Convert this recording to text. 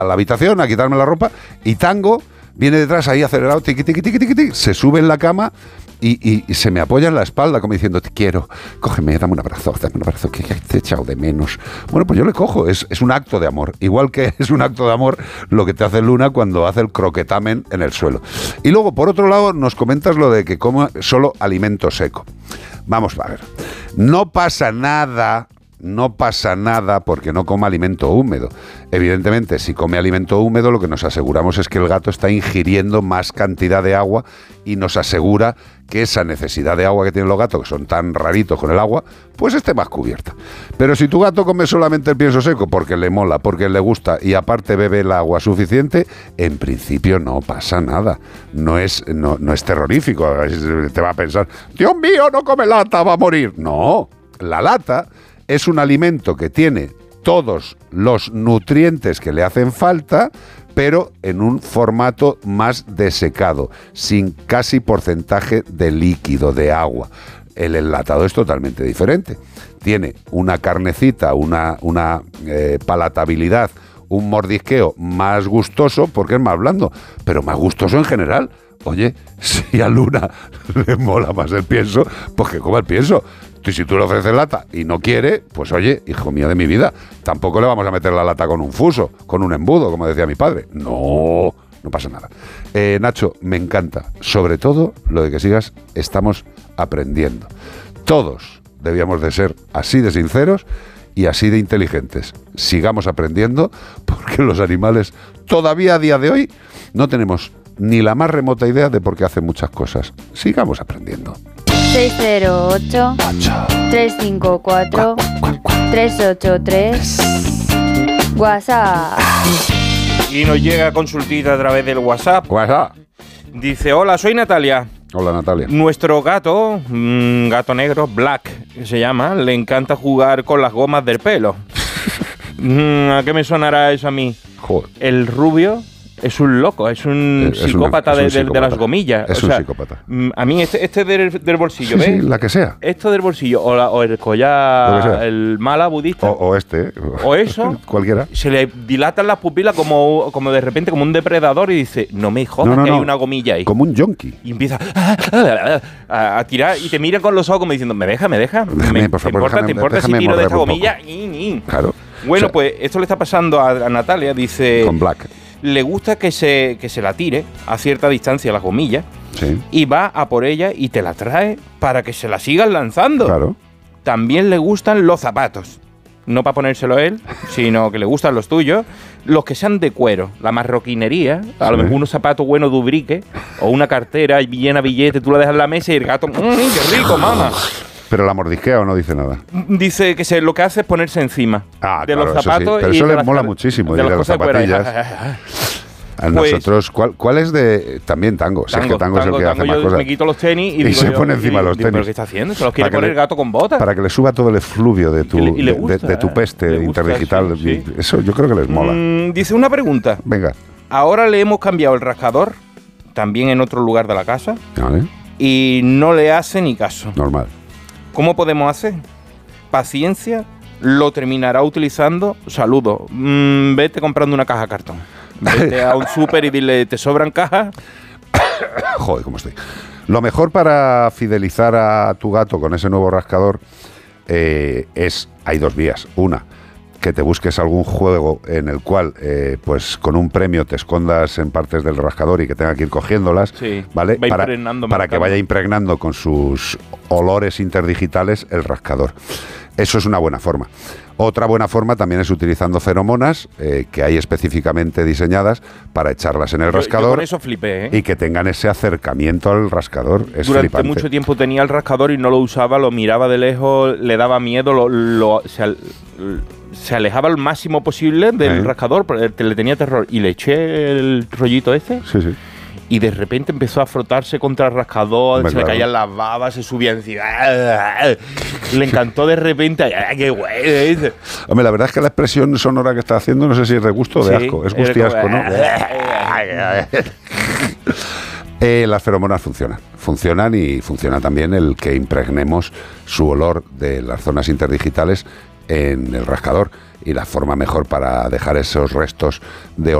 a la habitación a quitarme la ropa y Tango viene detrás ahí acelerado, tiqui, tiqui, tiqui, tiqui, tiqui, se sube en la cama y se me apoya en la espalda como diciendo, te quiero, cógeme, dame un abrazo, que te he echado de menos. Bueno, pues yo le cojo, es un acto de amor, igual que es un acto de amor lo que te hace Luna cuando hace el croquetamen en el suelo. Y luego, por otro lado, nos comentas lo de que coma solo alimento seco. Vamos a ver, no pasa nada porque no coma alimento húmedo. Evidentemente, si come alimento húmedo, lo que nos aseguramos es que el gato está ingiriendo más cantidad de agua y nos asegura que esa necesidad de agua que tienen los gatos, que son tan raritos con el agua, pues esté más cubierta. Pero si tu gato come solamente el pienso seco porque le mola, porque le gusta y aparte bebe el agua suficiente, en principio no pasa nada. No es terrorífico. Te va a pensar, Dios mío, no come lata, va a morir. No, la lata es un alimento que tiene todos los nutrientes que le hacen falta, pero en un formato más desecado, sin casi porcentaje de líquido, de agua. El enlatado es totalmente diferente. Tiene una carnecita, una palatabilidad, un mordisqueo más gustoso, porque es más blando, pero más gustoso en general. Oye, si a Luna le mola más el pienso, pues que coma el pienso. Y si tú le ofreces lata y no quiere, pues oye, hijo mío de mi vida, tampoco le vamos a meter la lata con un fuso, con un embudo, como decía mi padre. No pasa nada. Nacho, me encanta, sobre todo lo de que sigas, estamos aprendiendo. Todos debíamos de ser así de sinceros y así de inteligentes. Sigamos aprendiendo, porque los animales todavía a día de hoy no tenemos ni la más remota idea de por qué hacen muchas cosas. Sigamos aprendiendo. 608-354-383 WhatsApp. Y nos llega consultita a través del WhatsApp. Dice, hola, soy Natalia. Hola, Natalia. Nuestro gato, gato negro, Black, que se llama, le encanta jugar con las gomas del pelo. ¿A qué me sonará eso a mí? Joder. El rubio es un loco, es un psicópata de las gomillas. Es un psicópata. A mí este del bolsillo, ¿ves? Sí, la que sea. Esto del bolsillo, o el collar, el mala budista. O este. O eso. Cualquiera. Se le dilatan las pupilas como de repente, como un depredador y dice, no me jodas que hay una gomilla ahí. Como un yonki. Y empieza a tirar y te mira con los ojos como diciendo, me deja. Déjame, por favor, ¿Te importa si tiro de esta gomilla? Claro. Bueno, pues esto le está pasando a Natalia, dice... Con Black. Le gusta que se la tire a cierta distancia las gomillas, sí, y va a por ella y te la trae para que se la sigan lanzando. Claro. También le gustan los zapatos. No para ponérselo él, sino que le gustan los tuyos. Los que sean de cuero, la marroquinería, a lo mejor unos zapatos buenos de Ubrique, o una cartera llena de billetes, tú la dejas en la mesa y el gato, ¡qué rico, mamá! Pero la mordisquea o no dice nada. Dice que lo que hace es ponerse encima de los zapatos. Sí. Pero eso les mola muchísimo, de las zapatillas. A nosotros, ¿cuál es de...? También Tango. Si es que Tango es el que hace más cosas. Me quito los tenis y se pone encima de los tenis. ¿Pero qué está haciendo? ¿Se los quiere poner el gato con botas? Para que le suba todo el efluvio de tu peste interdigital. Sí. Eso yo creo que les mola. Dice una pregunta. Venga. Ahora le hemos cambiado el rascador, también en otro lugar de la casa, ¿vale? Y no le hace ni caso. Normal. ¿Cómo podemos hacer? Paciencia, lo terminará utilizando. Saludos. Vete comprando una caja de cartón. Vete a un súper y dile, ¿te sobran cajas? Joder, cómo estoy. Lo mejor para fidelizar a tu gato con ese nuevo rascador hay dos vías. Una, que te busques algún juego en el cual, pues con un premio te escondas en partes del rascador y que tenga que ir cogiéndolas, sí, ¿vale? Para que vaya impregnando con sus olores interdigitales el rascador. Eso es una buena forma. Otra buena forma también es utilizando feromonas que hay específicamente diseñadas para echarlas en el rascador. Yo con eso flipé, y que tengan ese acercamiento al rascador. Es Durante flipante. mucho tiempo tenía el rascador y no lo usaba, lo miraba de lejos, le daba miedo, se alejaba al máximo posible del rascador, le tenía terror. Y le eché el rollito ese. Sí. Y de repente empezó a frotarse contra el rascador, se le caían las babas, se subía encima. Le encantó de repente. ¡Qué güey! Hombre, la verdad es que la expresión sonora que está haciendo, no sé si es de gusto o de asco. Es gustiasco, ¿no? Las feromonas funcionan y funciona también el que impregnemos su olor de las zonas interdigitales en el rascador. Y la forma mejor para dejar esos restos de